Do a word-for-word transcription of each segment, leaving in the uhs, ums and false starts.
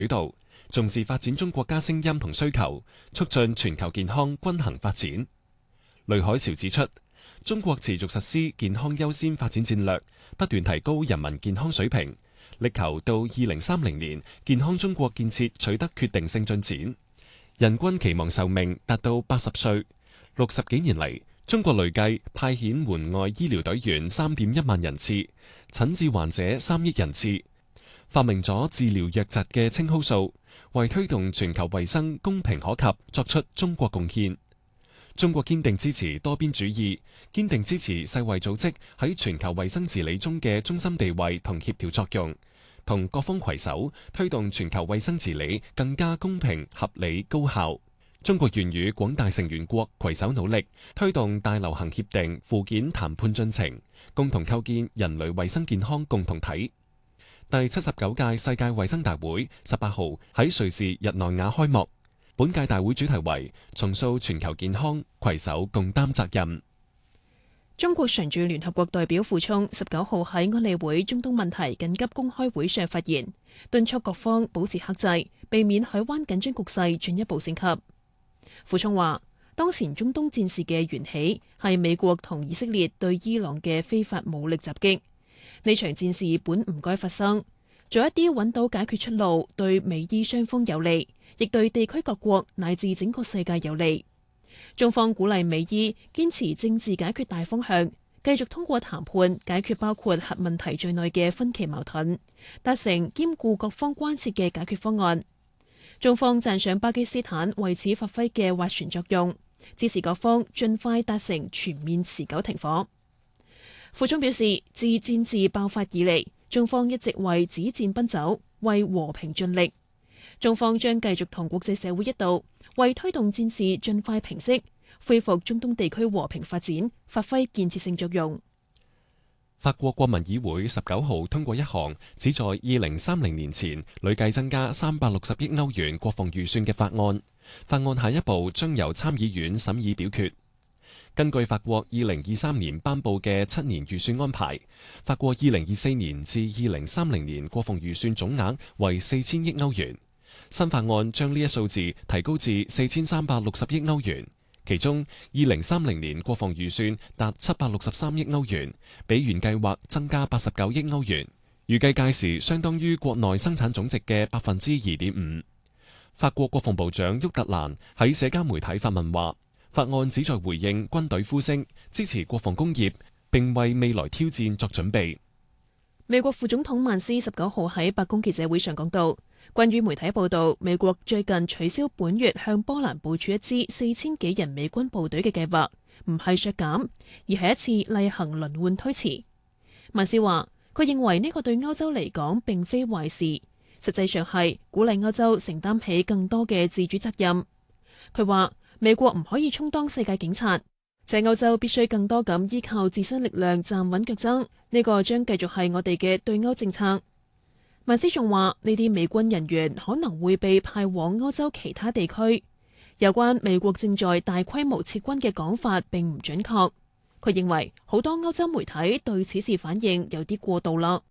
主導，重視發展中國家聲音同需求，促進全球健康均衡發展。雷海潮指出，中國持續實施健康優先發展戰略，不斷提高人民健康水平，力求到二零三零年健康中國建設取得決定性進展，人均期望壽命達到八十歲。六十幾年嚟，中國累計派遣援外醫療隊員三點一萬人次，診治患者三億人次，發明咗治療瘧疾嘅青蒿素，為推動全球衛生公平可及作出中國貢獻。中國堅定支持多邊主義，堅定支持世衛組織喺全球衛生治理中嘅中心地位同協調作用，同各方攜手推動全球衛生治理更加公平、合理、高效。中國願與廣大成員國攜手努力，推動大流行協定附件談判進程，共同構建人類衛生健康共同體。第七十九屆世界衛生大會十八號喺瑞士日內瓦開幕。本屆大會主題為重塑全球健康，攜手共擔責任。 中國常駐聯合國代表傅聰十九號喺安理會中東問題緊急公開會上發言，敦促各方保持克制，避免海灣緊張局勢進一步升級。傅聰話，當前中東戰事嘅緣起係美國同以色列對伊朗嘅非法武力襲擊，呢場戰事本唔該發生，做一啲揾到解決出路，對美伊雙方有利，亦對地區各國乃至整個世界有利。中方鼓勵美伊堅持政治解決大方向，繼續通過談判解決包括核問題在內嘅分歧矛盾，達成兼顧各方關切嘅解決方案。中方讚賞巴基斯坦為此發揮嘅斡旋作用，支持各方盡快達成全面持久停火。傅聰表示，自戰事爆發以嚟，中方一直為止戰奔走，為和平盡力。中方將繼續同國際社會一道，為推動戰事盡快平息、恢復中東地區和平發展，發揮建設性作用。 法國國民議會十九號通過一項旨在二零三零年前累計增加三百六十億歐元國防預算嘅法案。法案下一步將由參議院審議表決。根據法國二零二三年頒布嘅七年預算安排，法國二零二四年至二零三零年國防預算總額為四千億歐元。新法案將呢一數字提高至四千三百六十億歐元，其中二零三零年國防預算達七百六十三億歐元，比原計劃增加八十九億歐元，預計屆時相當於國內生產總值嘅百分之二點五。法國國防部長沃特蘭喺社交媒體發文話，法案旨在回應軍隊呼聲，支持國防工業，並為未來挑戰作準備。 美國副總統曼斯十九號喺白宮記者會上講到，關於媒體報道美國最近取消本月向波蘭部署一支四千幾人美軍部隊嘅計劃，唔係削減，而係一次例行輪換推遲。曼斯話，佢認為呢個對歐洲嚟講並非壞事，實際上係鼓勵歐洲承擔起更多嘅自主責任。佢話，美國唔可以充當世界警察，即歐洲必須更多咁依靠自身力量站穩腳踭，呢個將繼續係我哋嘅對歐政策。曼斯仲話，呢啲美軍人員可能會被派往歐洲其他地區。有關美國正在大規模撤軍嘅講法並唔準確。佢認為好多歐洲媒體對此事反應有啲過度啦。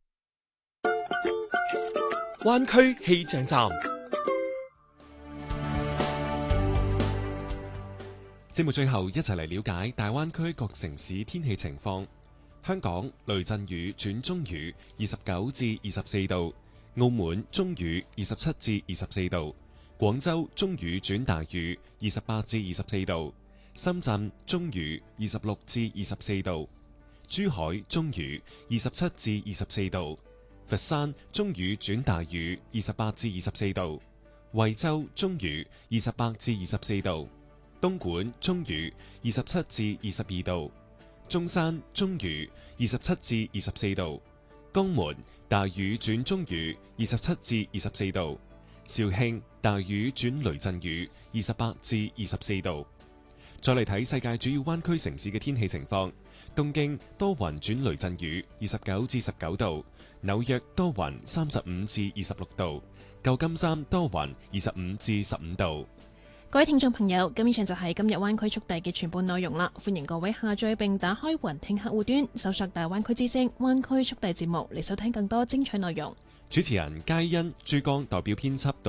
灣區氣象站， 節目最後一齊嚟了解大灣區各城市天氣情況。香港雷陣雨轉中雨，二十九至二十四度；澳門中雨，二十七至二十四度；廣州中雨轉大雨，二十八至二十四度；深圳中雨，二十六至二十四度；珠海中雨，二十七至二十四度；佛山中雨轉大雨，二十八至二十四度；惠州中雨，二十八至二十四度；東莞中雨，二十七至二十二度。中山中雨，二十七至二十四度；江門大雨轉中雨，二十七至二十四度；肇慶大雨轉雷陣雨，二十八至二十四度。再嚟睇世界主要灣區城市嘅天氣情況：東京多雲轉雷陣雨，二十九至十九度；紐約多雲，三十五至二十六度；舊金山多雲，二十五至十五度。 各位聽眾朋友，咁以上就係今日灣區速遞嘅全部內容啦。歡迎各位下載並打開雲聽客戶端，搜索大灣區之聲灣區速遞節目嚟收聽更多精彩內容。 主持人佳欣、珠江代表編輯。